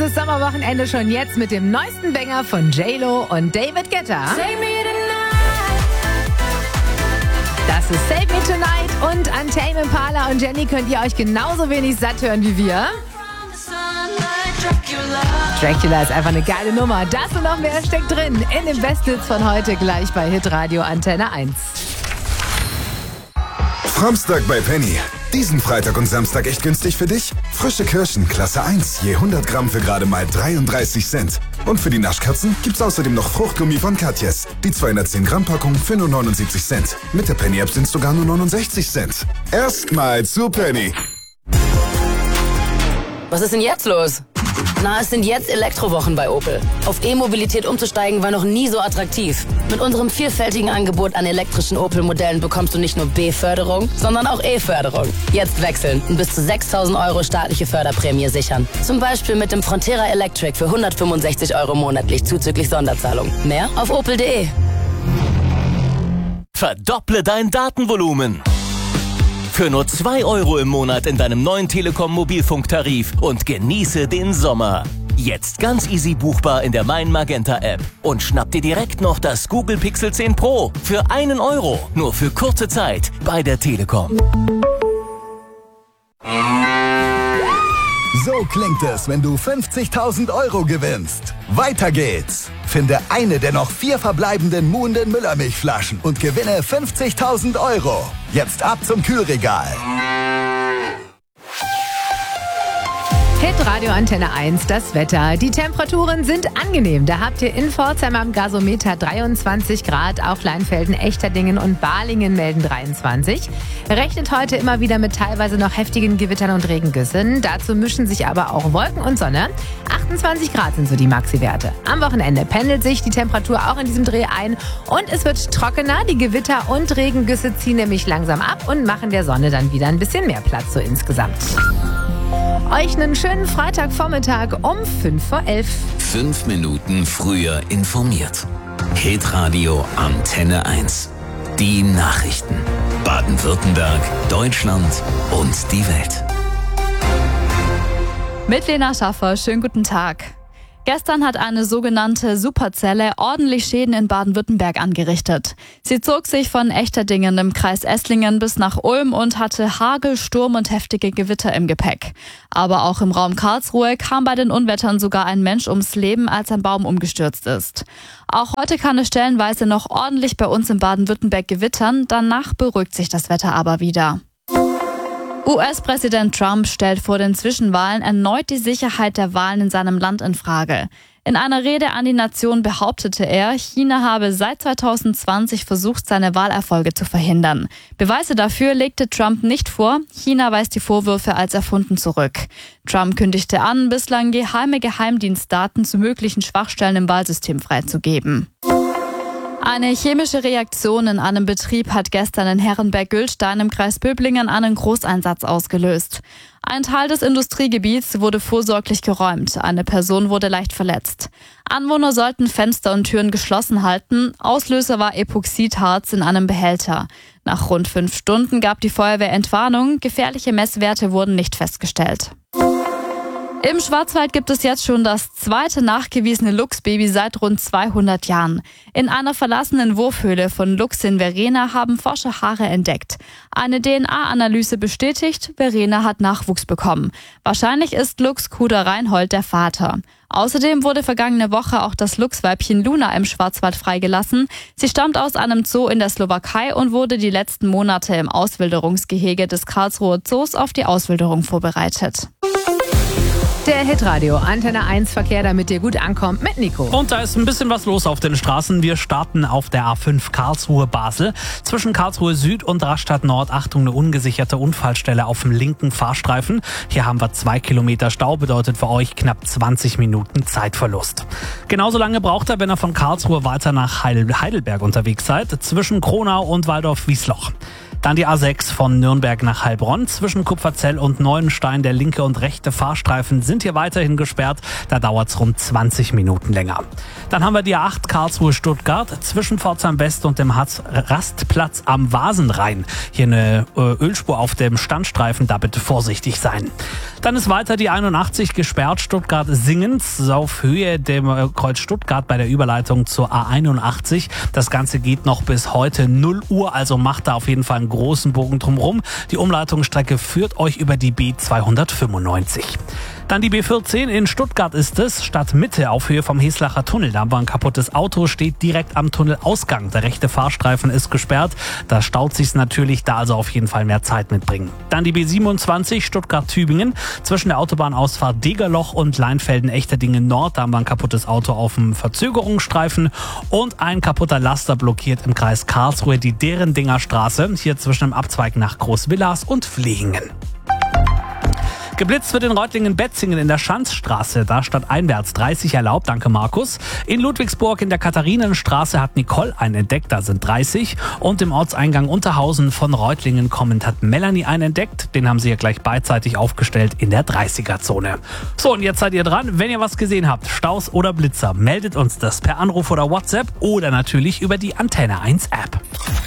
dieses Sommerwochenende schon jetzt mit dem neuesten Banger von J-Lo und David Guetta. Das ist Save Me Tonight und an Tame Impala und Jenny könnt ihr euch genauso wenig satt hören wie wir. Dracula ist einfach eine geile Nummer. Das und noch mehr steckt drin in dem Besthits von heute gleich bei Hitradio Antenne 1. Samstag bei Penny. Diesen Freitag und Samstag echt günstig für dich? Frische Kirschen, Klasse 1, je 100 Gramm für gerade mal 33 Cent. Und für die Naschkatzen gibt's außerdem noch Fruchtgummi von Katjes. Die 210 Gramm Packung für nur 79 Cent. Mit der Penny App sind's sogar nur 69 Cent. Erstmal zu Penny. Was ist denn jetzt los? Na, es sind jetzt Elektrowochen bei Opel. Auf E-Mobilität umzusteigen war noch nie so attraktiv. Mit unserem vielfältigen Angebot an elektrischen Opel-Modellen bekommst du nicht nur B-Förderung, sondern auch E-Förderung. Jetzt wechseln und bis zu 6.000 € staatliche Förderprämie sichern. Zum Beispiel mit dem Frontera Electric für 165 € monatlich zuzüglich Sonderzahlung. Mehr auf opel.de. Verdopple dein Datenvolumen. Für nur 2 € im Monat in deinem neuen Telekom-Mobilfunktarif und genieße den Sommer. Jetzt ganz easy buchbar in der Mein Magenta App. Und schnapp dir direkt noch das Google Pixel 10 Pro für 1 €. Nur für kurze Zeit bei der Telekom. So klingt es, wenn du 50.000 € gewinnst. Weiter geht's. Finde eine der noch 4 verbleibenden Muhnden Müllermilchflaschen und gewinne 50.000 €. Jetzt ab zum Kühlregal. Hitradio Antenne 1, das Wetter. Die Temperaturen sind angenehm. Da habt ihr in Pforzheim am Gasometer 23 Grad. Auch Leinfelden, Echterdingen und Balingen melden 23. Rechnet heute immer wieder mit teilweise noch heftigen Gewittern und Regengüssen. Dazu mischen sich aber auch Wolken und Sonne. 28 Grad sind so die Maxi-Werte. Am Wochenende pendelt sich die Temperatur auch in diesem Dreh ein. Und es wird trockener. Die Gewitter und Regengüsse ziehen nämlich langsam ab und machen der Sonne dann wieder ein bisschen mehr Platz so insgesamt. Euch einen schönen Freitagvormittag um 11:05. 5 Minuten früher informiert. Hitradio Antenne 1. Die Nachrichten. Baden-Württemberg, Deutschland und die Welt. Mit Lena Schaffer, schönen guten Tag. Gestern hat eine sogenannte Superzelle ordentlich Schäden in Baden-Württemberg angerichtet. Sie zog sich von Echterdingen im Kreis Esslingen bis nach Ulm und hatte Hagel, Sturm und heftige Gewitter im Gepäck. Aber auch im Raum Karlsruhe kam bei den Unwettern sogar ein Mensch ums Leben, als ein Baum umgestürzt ist. Auch heute kann es stellenweise noch ordentlich bei uns in Baden-Württemberg gewittern, danach beruhigt sich das Wetter aber wieder. US-Präsident Trump stellt vor den Zwischenwahlen erneut die Sicherheit der Wahlen in seinem Land in Frage. In einer Rede an die Nation behauptete er, China habe seit 2020 versucht, seine Wahlerfolge zu verhindern. Beweise dafür legte Trump nicht vor. China weist die Vorwürfe als erfunden zurück. Trump kündigte an, bislang geheime Geheimdienstdaten zu möglichen Schwachstellen im Wahlsystem freizugeben. Eine chemische Reaktion in einem Betrieb hat gestern in Herrenberg-Gülstein im Kreis Böblingen einen Großeinsatz ausgelöst. Ein Teil des Industriegebiets wurde vorsorglich geräumt. Eine Person wurde leicht verletzt. Anwohner sollten Fenster und Türen geschlossen halten. Auslöser war Epoxidharz in einem Behälter. Nach rund 5 Stunden gab die Feuerwehr Entwarnung. Gefährliche Messwerte wurden nicht festgestellt. Im Schwarzwald gibt es jetzt schon das zweite nachgewiesene Luchsbaby seit rund 200 Jahren. In einer verlassenen Wurfhöhle von Luchsin Verena haben Forscher Haare entdeckt. Eine DNA-Analyse bestätigt, Verena hat Nachwuchs bekommen. Wahrscheinlich ist Luchskuder Reinhold der Vater. Außerdem wurde vergangene Woche auch das Luchsweibchen Luna im Schwarzwald freigelassen. Sie stammt aus einem Zoo in der Slowakei und wurde die letzten Monate im Auswilderungsgehege des Karlsruher Zoos auf die Auswilderung vorbereitet. Der Hitradio Antenne 1 Verkehr, damit ihr gut ankommt, mit Nico. Und da ist ein bisschen was los auf den Straßen. Wir starten auf der A5 Karlsruhe-Basel. Zwischen Karlsruhe Süd und Rastatt Nord, Achtung, eine ungesicherte Unfallstelle auf dem linken Fahrstreifen. Hier haben wir 2 Kilometer Stau, bedeutet für euch knapp 20 Minuten Zeitverlust. Genauso lange braucht er, wenn ihr von Karlsruhe weiter nach Heidelberg unterwegs seid, zwischen Kronau und Waldorf-Wiesloch. Dann die A6 von Nürnberg nach Heilbronn. Zwischen Kupferzell und Neuenstein, der linke und rechte Fahrstreifen sind hier weiterhin gesperrt. Da dauert es rund 20 Minuten länger. Dann haben wir die A8 Karlsruhe-Stuttgart zwischen Pforzheim West und dem Rastplatz am Vasenrhein. Hier eine Ölspur auf dem Standstreifen, da bitte vorsichtig sein. Dann ist weiter die 81 gesperrt, Stuttgart-Singens auf Höhe dem Kreuz Stuttgart bei der Überleitung zur A81. Das Ganze geht noch bis heute 0 Uhr, also macht da auf jeden Fall einen großen Bogen drumherum. Die Umleitungsstrecke führt euch über die B295. Dann die B14 in Stuttgart ist es, Stadtmitte auf Höhe vom Heslacher Tunnel. Da war ein kaputtes Auto, steht direkt am Tunnelausgang. Der rechte Fahrstreifen ist gesperrt. Da staut sich's natürlich, da also auf jeden Fall mehr Zeit mitbringen. Dann die B27 Stuttgart-Tübingen zwischen der Autobahnausfahrt Degerloch und Leinfelden-Echterdingen Nord. Da haben wir ein kaputtes Auto auf dem Verzögerungsstreifen und ein kaputter Laster blockiert im Kreis Karlsruhe die Derendinger Straße, hier zwischen dem Abzweig nach Großvillas und Flehingen. Geblitzt wird in Reutlingen-Betzingen in der Schanzstraße. Da statt einwärts 30 erlaubt, danke Markus. In Ludwigsburg in der Katharinenstraße hat Nicole einen entdeckt, da sind 30. Und im Ortseingang Unterhausen von Reutlingen kommend hat Melanie einen entdeckt. Den haben sie ja gleich beidseitig aufgestellt in der 30er-Zone. So, und jetzt seid ihr dran. Wenn ihr was gesehen habt, Staus oder Blitzer, meldet uns das per Anruf oder WhatsApp oder natürlich über die Antenne 1 App.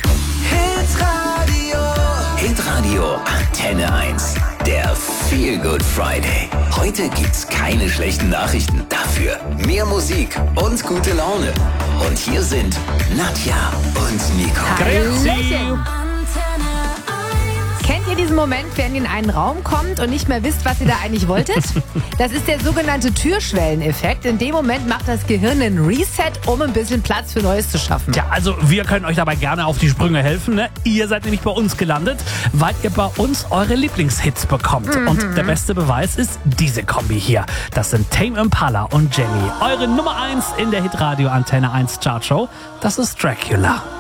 Hitradio Antenne 1. Der Feel Good Friday. Heute gibt's keine schlechten Nachrichten. Dafür mehr Musik und gute Laune. Und hier sind Nadja und Nico. Hallöchen. Kennt ihr diesen Moment, wenn ihr in einen Raum kommt und nicht mehr wisst, was ihr da eigentlich wolltet? Das ist der sogenannte Türschwelleneffekt. In dem Moment macht das Gehirn einen Reset, um ein bisschen Platz für Neues zu schaffen. Ja, also wir können euch dabei gerne auf die Sprünge helfen. Ne? Ihr seid nämlich bei uns gelandet, weil ihr bei uns eure Lieblingshits bekommt. Und der beste Beweis ist diese Kombi hier. Das sind Tame Impala und Jenny. Eure Nummer 1 in der Hitradio Antenne 1 Chartshow. Das ist Dracula.